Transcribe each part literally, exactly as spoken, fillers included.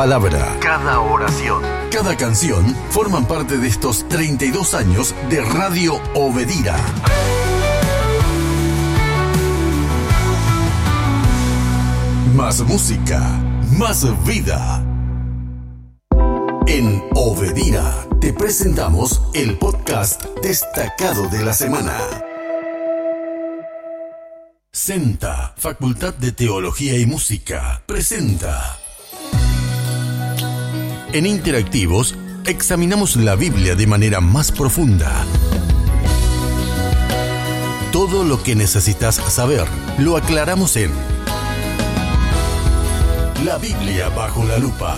palabra, cada oración, cada canción forman parte de estos treinta y dos años de Radio Obedira. Más música, más vida. En Obedira te presentamos el podcast destacado de la semana. Senta, Facultad de Teología y Música, presenta. En Interactivos, examinamos la Biblia de manera más profunda. Todo lo que necesitas saber, lo aclaramos en La Biblia bajo la lupa.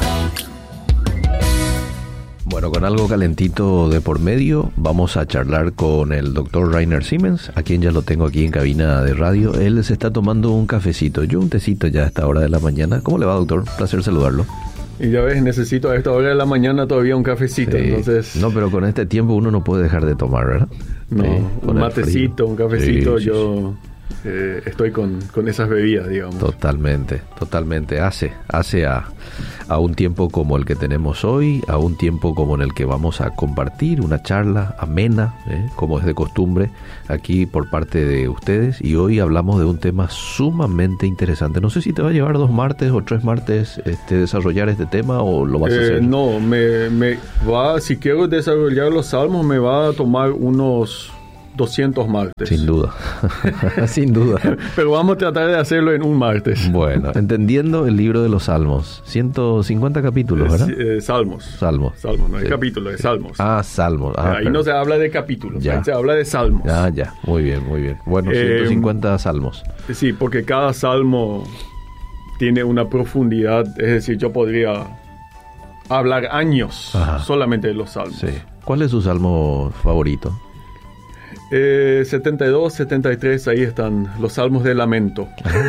Bueno, con algo calentito de por medio, vamos a charlar con el doctor Rainer Siemens, a quien ya lo tengo aquí en cabina de radio. Él se está tomando un cafecito, yo un tecito ya a esta hora de la mañana. ¿Cómo le va, doctor? Placer saludarlo. Y ya ves, necesito a esta hora de la mañana todavía un cafecito, sí. Entonces... No, pero con este tiempo uno no puede dejar de tomar, ¿verdad? No, sí, un matecito, un cafecito, sí, yo... Sí. Eh, estoy con, con esas bebidas, digamos. Totalmente, totalmente. Hace, hace a, a un tiempo como el que tenemos hoy, a un tiempo como en el que vamos a compartir una charla amena, ¿eh? como es de costumbre, aquí por parte de ustedes. Y hoy hablamos de un tema sumamente interesante. No sé si te va a llevar dos martes o tres martes este, desarrollar este tema o lo vas eh, a hacer. No, me, me va, si quiero desarrollar los salmos, me va a tomar unos... doscientos martes. Sin duda, sin duda. Pero vamos a tratar de hacerlo en un martes. Bueno, entendiendo el libro de los Salmos, ciento cincuenta capítulos, ¿verdad? Eh, salmos. Salmos. Salmos, no sí. es capítulos, es salmos. Ah, salmos. Ah, ahí pero... no se habla de capítulos, ya. ahí se habla de salmos. Ah, ya, muy bien, muy bien. Bueno, eh, ciento cincuenta salmos. Sí, porque cada salmo tiene una profundidad, es decir, yo podría hablar años Ajá. solamente de los salmos. Sí. ¿Cuál es su salmo favorito? Eh, setenta y dos, setenta y tres, ahí están los salmos de lamento.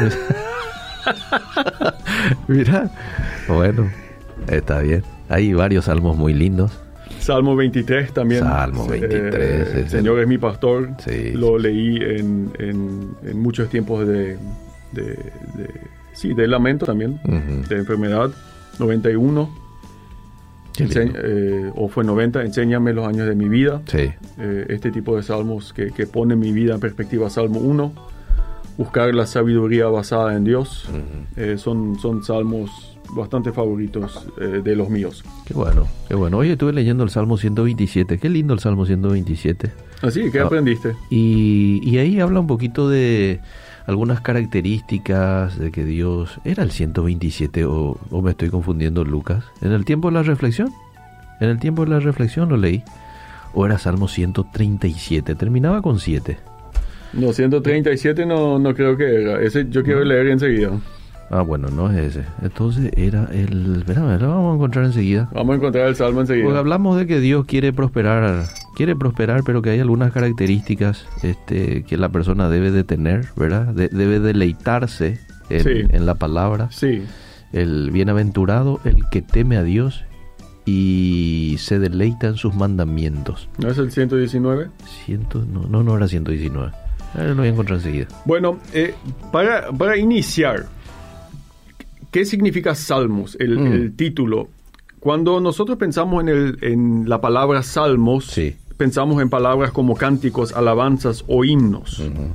Mira, bueno, está bien. Hay varios salmos muy lindos. Salmo veintitrés también. Salmo veintitrés. Eh, el Señor el... es mi pastor. Sí, Lo sí. leí en, en, en muchos tiempos de, de, de, sí, de lamento también, uh-huh. de enfermedad. noventa y uno. Enseñ- eh, o fue noventa, enséñame los años de mi vida. Sí. Eh, este tipo de salmos que, que pone mi vida en perspectiva. Salmo uno, buscar la sabiduría basada en Dios. Uh-huh. Eh, son, son salmos bastante favoritos eh, de los míos. Qué bueno, qué bueno. Oye, estuve leyendo el Salmo ciento veintisiete. Qué lindo el Salmo ciento veintisiete. Así, ¿qué ah, aprendiste? Y, y ahí habla un poquito de algunas características de que Dios... ¿Era el ciento veintisiete o, o me estoy confundiendo, Lucas? ¿En el tiempo de la reflexión? ¿En el tiempo de la reflexión lo leí? ¿O era Salmo ciento treinta y siete? Terminaba con siete. No, ciento treinta y siete no, no creo que era. Ese yo quiero leer enseguida. Ah, bueno, no es ese. Entonces era el... Verá, lo vamos a encontrar enseguida. Vamos a encontrar el Salmo enseguida. Porque hablamos de que Dios quiere prosperar, quiere prosperar, pero que hay algunas características este, que la persona debe de tener, ¿verdad? De, debe deleitarse en, sí. en la palabra. Sí. El bienaventurado, el que teme a Dios y se deleita en sus mandamientos. ¿No es el ciento diecinueve? Ciento, no, no, no era ciento diecinueve. Ahora lo voy a encontrar enseguida. Bueno, eh, para, para iniciar... ¿Qué significa salmos? El, mm. el título. Cuando nosotros pensamos en, el, en la palabra salmos, sí. pensamos en palabras como cánticos, alabanzas o himnos. Uh-huh.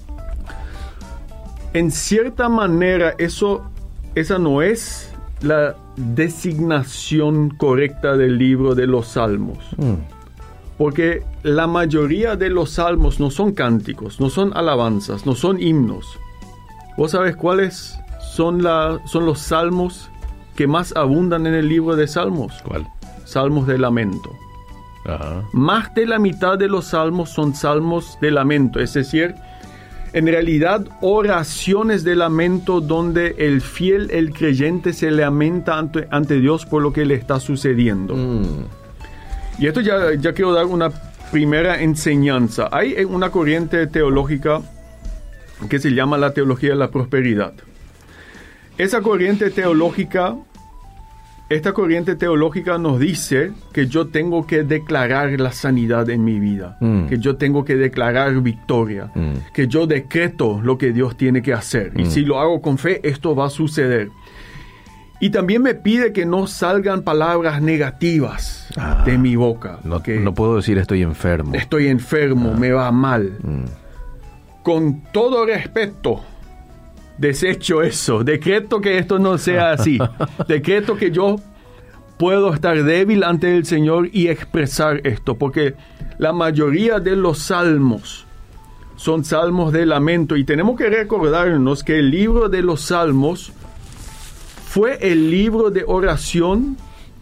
En cierta manera, eso, esa no es la designación correcta del libro de los salmos. Mm. Porque la mayoría de los salmos no son cánticos, no son alabanzas, no son himnos. ¿Vos sabés cuáles son, la, son los salmos que más abundan en el libro de Salmos? ¿Cuál? Salmos de lamento. Ajá. Más de la mitad de los salmos son salmos de lamento, es decir, en realidad oraciones de lamento donde el fiel, el creyente se lamenta ante, ante Dios por lo que le está sucediendo. Mm. Y esto ya, ya quiero dar una primera enseñanza. Hay una corriente teológica que se llama la teología de la prosperidad. Esa corriente teológica, esta corriente teológica nos dice que yo tengo que declarar la sanidad en mi vida, mm. que yo tengo que declarar victoria, mm. que yo decreto lo que Dios tiene que hacer. Mm. Y si lo hago con fe, esto va a suceder. Y también me pide que no salgan palabras negativas ah, de mi boca. No, no puedo decir estoy enfermo. Estoy enfermo, ah. me va mal. Mm. Con todo respeto, desecho eso. Decreto que esto no sea así. Decreto que yo puedo estar débil ante el Señor y expresar esto. Porque la mayoría de los salmos son salmos de lamento. Y tenemos que recordarnos que el libro de los salmos fue el libro de oración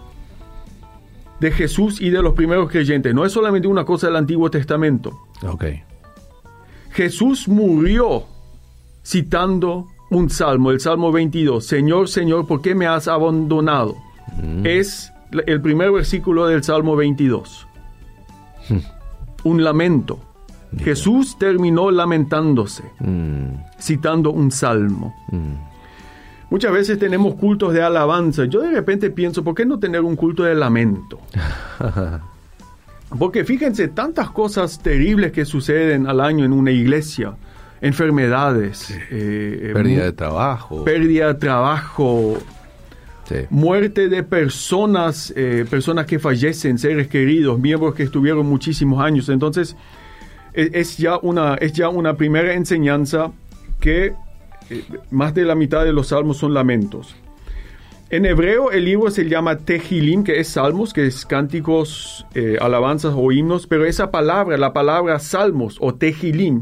de Jesús y de los primeros creyentes. No es solamente una cosa del Antiguo Testamento. Okay. Jesús murió citando un salmo, el Salmo veintidós. Señor, Señor, ¿por qué me has abandonado? Mm. Es el primer versículo del Salmo veintidós. Mm. Un lamento. Yeah. Jesús terminó lamentándose, mm. citando un salmo. Mm. Muchas veces tenemos cultos de alabanza. Yo de repente pienso, ¿por qué no tener un culto de lamento? Porque fíjense, tantas cosas terribles que suceden al año en una iglesia. Enfermedades. Sí. Eh, pérdida de trabajo. Pérdida de trabajo. Sí. Muerte de personas, eh, personas que fallecen, seres queridos, miembros que estuvieron muchísimos años. Entonces, es, es, ya, una, es ya una primera enseñanza que eh, más de la mitad de los salmos son lamentos. En hebreo el libro se llama Tehilim, que es salmos, que es cánticos, eh, alabanzas o himnos, pero esa palabra, la palabra salmos o Tehilim,